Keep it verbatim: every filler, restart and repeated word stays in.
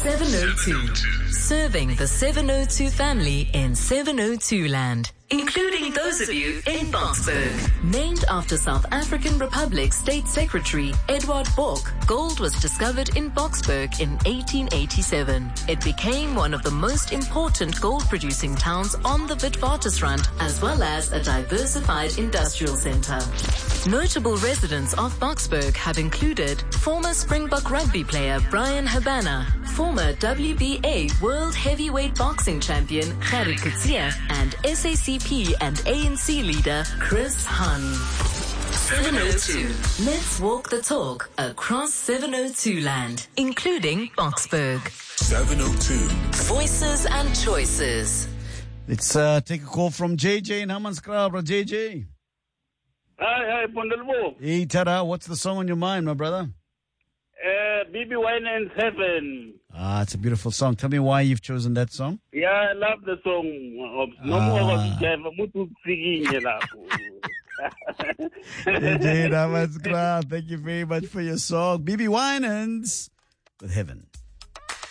seven oh two. Serving the seven oh two family in seven oh two land, including those of you in Boksburg. Named after South African Republic State Secretary Edward Bork, gold was discovered in Boksburg in eighteen eighty-seven. It became one of the most important gold-producing towns on the Witwatersrand, as well as a diversified industrial center. Notable residents of Boksburg have included former Springbok rugby player Brian Habana, former W B A World Heavyweight Boxing Champion Gerrit Coetzee, and S A C P and A N C leader Chris Hun. seven oh two. Let's walk the talk across seven oh two land, including Boksburg. seven oh two. Voices and choices. Let's uh, take a call from J J in Hammanskraal. J J. Hi, hi, Pondelbo. Hey, Tara, what's the song on your mind, my brother? Uh, B B Winans Heaven. Ah, it's a beautiful song. Tell me why you've chosen that song. Yeah, I love the song. Of no Ah. more of Java. Mutu singing. J J in Hammanskraal, thank you very much for your song. B B Winans with Heaven.